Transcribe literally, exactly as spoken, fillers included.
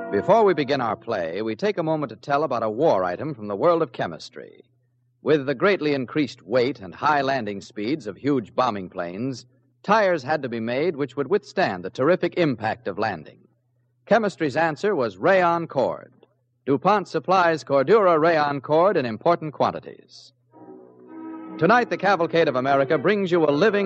Before we begin our play, we take a moment to tell about a war item from the world of chemistry. With the greatly increased weight and high landing speeds of huge bombing planes, tires had to be made which would withstand the terrific impact of landing. Chemistry's answer was rayon cord. DuPont supplies Cordura rayon cord in important quantities. Tonight, the Cavalcade of America brings you a living